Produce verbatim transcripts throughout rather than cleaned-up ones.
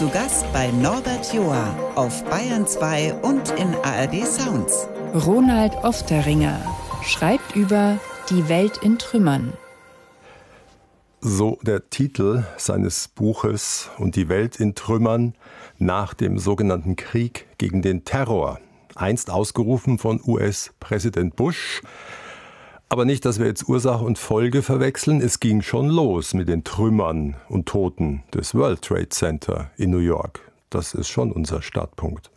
Zu Gast bei Norbert Joa auf Bayern zwei und in A R D Sounds. Ronald Ofteringer schreibt über Die Welt in Trümmern. So der Titel seines Buches und die Welt in Trümmern nach dem sogenannten Krieg gegen den Terror. Einst ausgerufen von U S-Präsident Bush. Aber nicht, dass wir jetzt Ursache und Folge verwechseln. Es ging schon los mit den Trümmern und Toten des World Trade Center in New York. Das ist schon unser Startpunkt.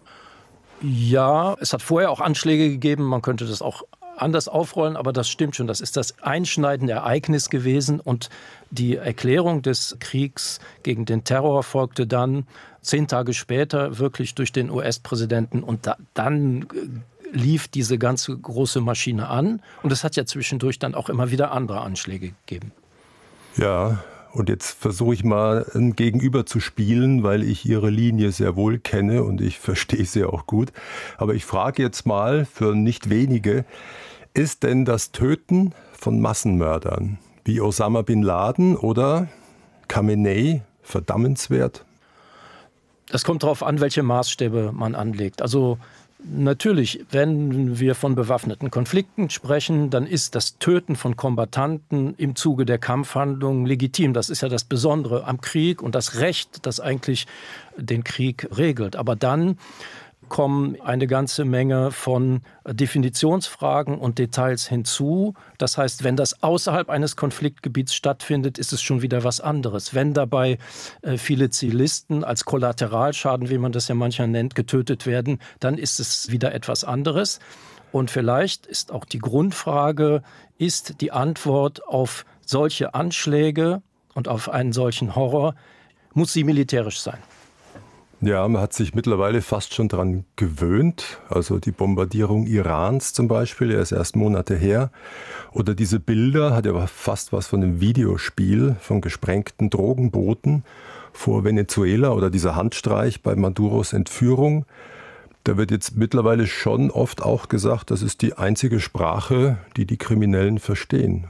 Ja, es hat vorher auch Anschläge gegeben. Man könnte das auch anders aufrollen, aber das stimmt schon. Das ist das einschneidende Ereignis gewesen und die Erklärung des Kriegs gegen den Terror folgte dann zehn Tage später wirklich durch den U S-Präsidenten und da, dann lief diese ganze große Maschine an und es hat ja zwischendurch dann auch immer wieder andere Anschläge gegeben. Ja, und jetzt versuche ich mal ein Gegenüber zu spielen, weil ich Ihre Linie sehr wohl kenne und ich verstehe sie auch gut. Aber ich frage jetzt mal für nicht wenige, ist denn das Töten von Massenmördern wie Osama bin Laden oder Khamenei verdammenswert? Es kommt darauf an, welche Maßstäbe man anlegt. Also natürlich, wenn wir von bewaffneten Konflikten sprechen, dann ist das Töten von Kombattanten im Zuge der Kampfhandlungen legitim. Das ist ja das Besondere am Krieg und das Recht, das eigentlich den Krieg regelt. Aber dann kommen eine ganze Menge von Definitionsfragen und Details hinzu. Das heißt, wenn das außerhalb eines Konfliktgebiets stattfindet, ist es schon wieder was anderes. Wenn dabei viele Zivilisten als Kollateralschaden, wie man das ja manchmal nennt, getötet werden, dann ist es wieder etwas anderes. Und vielleicht ist auch die Grundfrage, ist die Antwort auf solche Anschläge und auf einen solchen Horror, muss sie militärisch sein? Ja, man hat sich mittlerweile fast schon dran gewöhnt. Also die Bombardierung Irans zum Beispiel, der ist erst Monate her. Oder diese Bilder, hat ja fast was von einem Videospiel von gesprengten Drogenbooten vor Venezuela oder dieser Handstreich bei Maduros Entführung. Da wird jetzt mittlerweile schon oft auch gesagt, das ist die einzige Sprache, die die Kriminellen verstehen.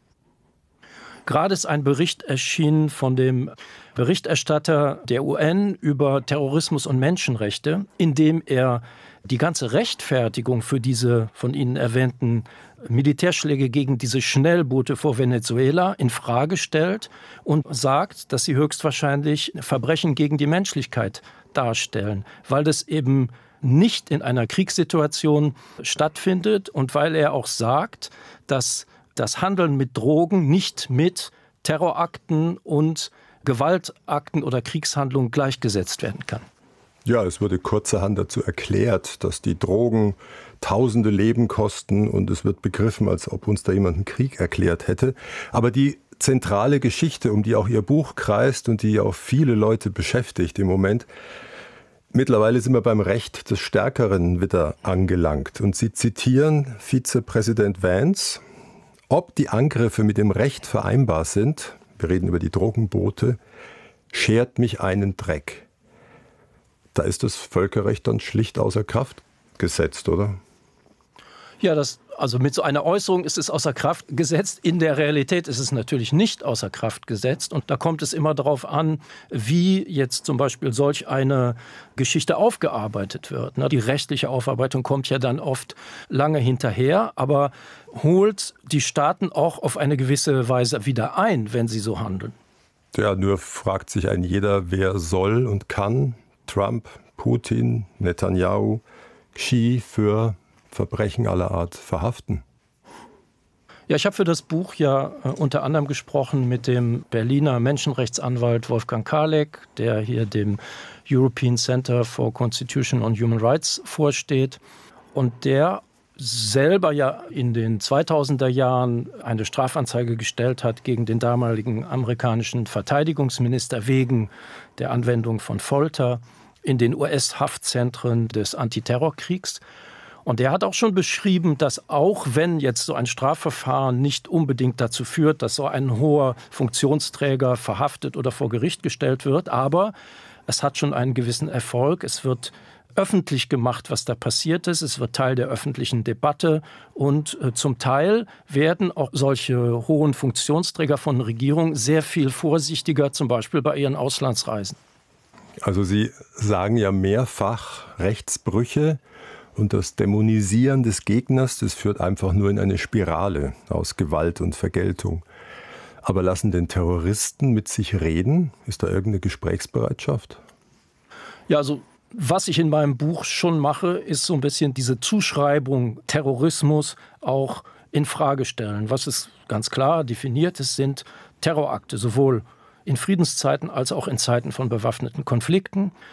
Gerade ist ein Bericht erschienen von dem Berichterstatter der U N über Terrorismus und Menschenrechte, in dem er die ganze Rechtfertigung für diese von Ihnen erwähnten Militärschläge gegen diese Schnellboote vor Venezuela in Frage stellt und sagt, dass sie höchstwahrscheinlich Verbrechen gegen die Menschlichkeit darstellen, weil das eben nicht in einer Kriegssituation stattfindet und weil er auch sagt, dass das Handeln mit Drogen nicht mit Terrorakten und Gewaltakten oder Kriegshandlungen gleichgesetzt werden kann. Ja, es wurde kurzerhand dazu erklärt, dass die Drogen tausende Leben kosten und es wird begriffen, als ob uns da jemand einen Krieg erklärt hätte. Aber die zentrale Geschichte, um die auch Ihr Buch kreist und die auch viele Leute beschäftigt im Moment, mittlerweile sind wir beim Recht des Stärkeren wieder angelangt. Und Sie zitieren Vizepräsident Vance: Ob die Angriffe mit dem Recht vereinbar sind, wir reden über die Drogenboote, schert mich einen Dreck. Da ist das Völkerrecht dann schlicht außer Kraft gesetzt, oder? Ja, das, also mit so einer Äußerung ist es außer Kraft gesetzt. In der Realität ist es natürlich nicht außer Kraft gesetzt. Und da kommt es immer darauf an, wie jetzt zum Beispiel solch eine Geschichte aufgearbeitet wird. Die rechtliche Aufarbeitung kommt ja dann oft lange hinterher, aber holt die Staaten auch auf eine gewisse Weise wieder ein, wenn sie so handeln. Ja, nur fragt sich ein jeder, wer soll und kann Trump, Putin, Netanyahu, Xi für Verbrechen aller Art verhaften? Ja, ich habe für das Buch ja äh, unter anderem gesprochen mit dem Berliner Menschenrechtsanwalt Wolfgang Karleck, der hier dem European Center for Constitution and Human Rights vorsteht und der selber ja in den zweitausender Jahren eine Strafanzeige gestellt hat gegen den damaligen amerikanischen Verteidigungsminister wegen der Anwendung von Folter in den U S-Haftzentren des Antiterrorkriegs. Und er hat auch schon beschrieben, dass auch wenn jetzt so ein Strafverfahren nicht unbedingt dazu führt, dass so ein hoher Funktionsträger verhaftet oder vor Gericht gestellt wird, aber es hat schon einen gewissen Erfolg. Es wird öffentlich gemacht, was da passiert ist. Es wird Teil der öffentlichen Debatte und äh, zum Teil werden auch solche hohen Funktionsträger von Regierungen sehr viel vorsichtiger, zum Beispiel bei ihren Auslandsreisen. Also Sie sagen ja mehrfach Rechtsbrüche und das Dämonisieren des Gegners, das führt einfach nur in eine Spirale aus Gewalt und Vergeltung. Aber lassen den Terroristen mit sich reden? Ist da irgendeine Gesprächsbereitschaft? Ja, also was ich in meinem Buch schon mache, ist so ein bisschen diese Zuschreibung Terrorismus auch in Frage stellen. Was ist ganz klar definiert, es sind Terrorakte, sowohl in Friedenszeiten als auch in Zeiten von bewaffneten Konflikten.